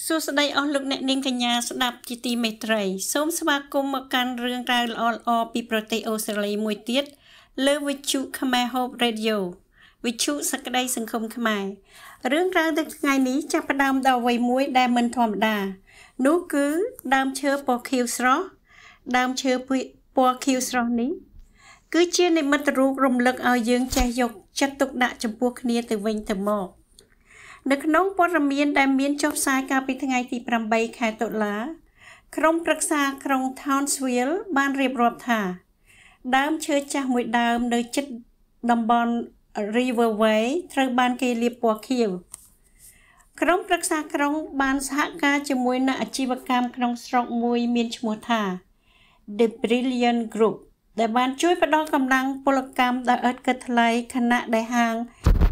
សួស្តីអស់លោកអ្នកនាងកញ្ញាស្ដាប់ជាទីមេត្រីសូមស្វាគមន៍មកកាន់រឿងរ៉ាវល្អៗពីប្រទេសអូស្ត្រាលីមួយទៀតលើវិទ្យុខ្មែរ Hope Radio វិទ្យុសក្តីសង្ឃឹមខ្មែររឿងរ៉ាវនៅថ្ងៃនេះចាប់ផ្ដើមដល់អ្វីមួយដែលមិនធម្មតានោះគឺដើមឈើពណ៌ខៀវស្រស់ដើមឈើពណ៌ខៀវស្រស់នេះគឺជានិមិត្តរូបរំលឹកឲ្យយើងចេះយកចិត្តទុកដាក់ចំពោះគ្នាទៅវិញទៅមកនៅក្នុងព័ត៌មានដែលមានចុះផ្សាយកាលពីថ្ងៃទី8ខែតុលាក្រុមប្រឹក្សាក្រុង Townsville បានរៀបរាប់ថាដើមឈើចាស់មួយដើមនៅជិតតំបន់ Riverway ត្រូវបានគេលាបពណ៌ខៀវក្រុមប្រឹក្សាក្រុងបានសហការជាមួយអ្នកអាជីវកម្មក្នុងស្រុកមួយមានឈ្មោះថា The Brilliant Group ដែលបានជួយផ្ដល់កម្លាំងពលកម្មដោយឥតគិតថ្លៃខណៈដែលហាង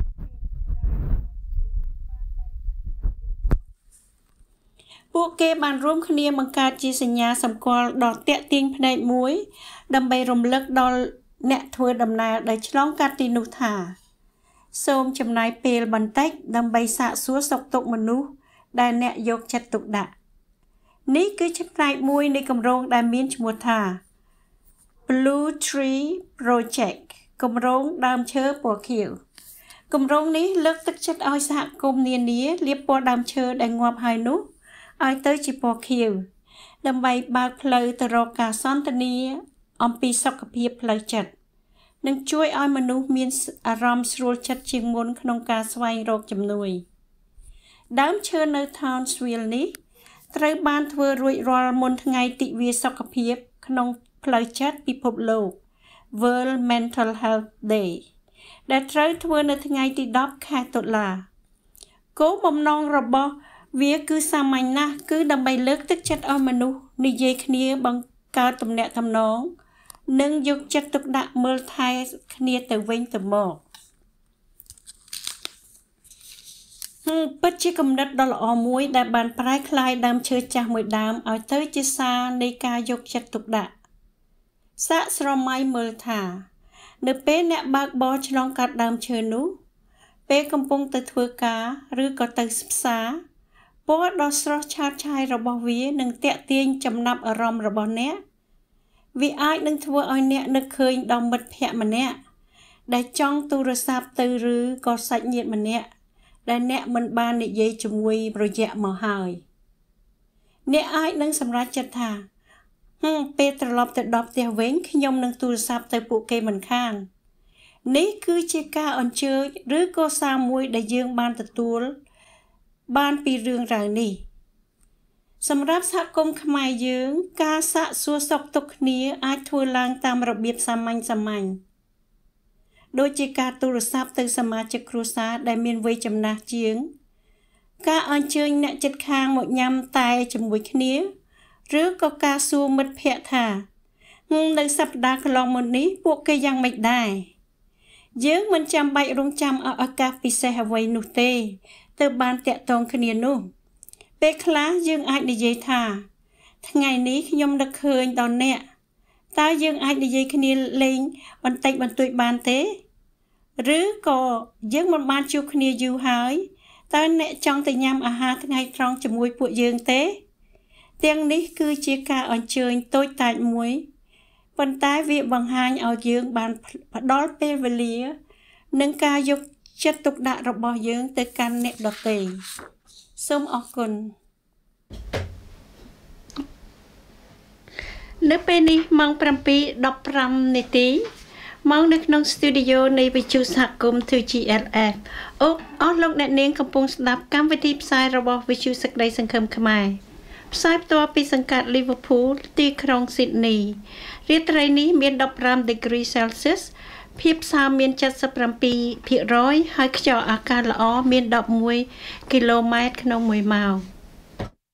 ពួកគេបានរួមគ្នាបង្កើតជាសញ្ញាសម្គាល់ដ៏ទាក់ទាញភ្នែកមួយដើម្បីរំលឹកដល់អ្នកធ្វើដំណើរដែលឆ្លងកាត់ទីនោះថាសូមចំណាយពេលបន្តិចដើម្បីសាកសួរសុខទុក្ខមនុស្សដែលអ្នកយកចិត្តទុកដាក់នេះគឺជាផ្នែកមួយនៃគម្រោងដែលមានឈ្មោះថា Blue Tree Project គម្រោងដើមឈើពណ៌ខៀវគម្រោងនេះលើកទឹកចិត្តឲ្យសហគមន៍នានាលាបពណ៌ដើមឈើដែលងាប់ហើយនោះឲ្យទៅជាពណ៌ខៀវដើម្បីបើកផ្លូវទៅរកការសន្ទនាអំពីសុខភាពផ្លូវចិត្តនិងជួយឲ្យមនុស្សមានអារម្មណ៍ស្រួលចិត្តជាងមុនក្នុងការស្វែងរកជំនួយដើមឈើនៅ Townsville នេះត្រូវបានធ្វើរួចរាល់មុនថ្ងៃទិវាសុខភាពក្នុងផ្លូវចិត្តពិភពលោក World Mental Health Day ដែលត្រូវធ្វើនៅថ្ងៃទី10ខែតុលាគោលបំណងរបស់វាគឺសាមញ្ញណាស់គឺដើម្បីលើកទឹកចិត្តឲ្យមនុស្សនិយាយគ្នាបង្កើតទំនាក់ទំនងនិងយកចិត្តទុកដាក់មើលថែគ្នាទៅវិញទៅមកពិតជាគំនិតដ៏ល្អមួយដែលបានប្រែក្លាយដើមឈើចាស់មួយដើមឲ្យទៅជាសារនៃការយកចិត្តទុកដាក់សាកស្រមៃមើលថានៅពេលអ្នកបើកបរឆ្លងកាត់ដើមឈើនោះពេលកំពុងទៅធ្វើការឬក៏ទៅផ្សារពណ៌ដ៏ស្រស់ឆើតឆាយរបស់វានឹងទាក់ទាញចំណាប់អារម្មណ៍របស់អ្នកវាអាចនឹងធ្វើឲ្យអ្នកនឹកឃើញដល់មិត្តភក្តិម្នាក់ដែលចង់ទូរស័ព្ទទៅឬក៏សាច់ញាតិម្នាក់ដែលអ្នកមិនបាននិយាយជាមួយរយៈមកហើយអ្នកអាចនឹងសម្រេចចិត្តថាពេលត្រឡប់ទៅដល់ផ្ទះវិញខ្ញុំនឹងទូរស័ព្ទទៅពួកគេមិនខាននេះគឺជាការអញ្ជើញឬក៏សារមួយដែលយើងបានទទួលបានពីរឿងរ៉ាវនេះសម្រាប់សហគមន៍ខ្មែរយើងការសាកសួរសុខទុក្ខគ្នាអាចធ្វើឡើងតាមរបៀបសាមញ្ញដូចជាការទូរស័ព្ទទៅសមាជិកគ្រួសារដែលមានវ័យចំណាស់ជាងការអញ្ជើញអ្នកជិតខាងមកញ៉ាំតែជាមួយគ្នាឬក៏ការសួរមិត្តភក្តិថានៅសប្តាហ៍កន្លងមកនេះពួកគេយ៉ាងម៉េចដែរយើងមិនចាំបាច់រងចាំឱកាសពិសេសអ្វីនោះទេទៅបានតាក់ទងគ្នានោះពេលខ្លះយើងអាចនិយាយថាថ្ងៃនេះខ្ញុំនឹកឃើញដល់អ្នកតើយើងអាចនិយាយគ្នាលេងបន្តិចបន្តួចបានទេឬក៏យើងមិនបានជួបគ្នាយូរហើយតើអ្នកចង់ទៅញ៉ាំអាហារថ្ងៃត្រង់ជាមួយពួកយើងទេទាំងនេះគឺជាការអញ្ជើញតូចតាចមួយប៉ុន្តែវាបង្ហាញឲ្យយើងបានផ្ដល់ពេលវេលានិងការយកចិត្តទុកដាក់របស់យើងទៅកាន់អ្នកដទៃសូមអរគុណនៅពេលនេះម៉ោង 7:15 នាទីម៉ោងនៅក្នុងស្ទូឌីយោនៃវិទ្យុសហគមន៍ 2GLF អស់លោកអ្នកនាងកំពុងស្ដាប់កម្មវិធីផ្សាយរបស់វិទ្យុសក្តីសង្ឃឹមខ្មែរផ្សាយផ្ទាល់ពីសង្កាត់ Liverpool ទីក្រុង Sydney រាត្រីនេះមាន 15 degree Celsius ភាពផ្សាមាន 77% ហើយខ្យល់អាកាសល្អមាន 11 គីឡូម៉ែត្រក្នុង1ម៉ោង